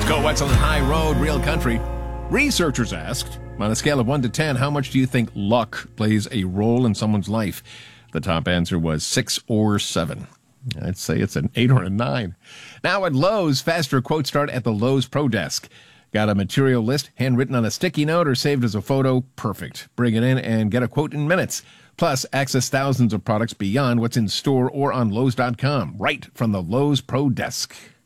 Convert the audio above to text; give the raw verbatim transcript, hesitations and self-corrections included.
Go Wetzel and High Road, Real Country. Researchers asked, on a scale of one to ten, how much do you think luck plays a role in someone's life? The top answer was six or seven. I'd say it's an eight or a nine. Now at Lowe's, faster quotes start at the Lowe's Pro Desk. Got a material list handwritten on a sticky note or saved as a photo? Perfect. Bring it in and get a quote in minutes. Plus, access thousands of products beyond what's in store or on Lowe's dot com, right from the Lowe's Pro Desk.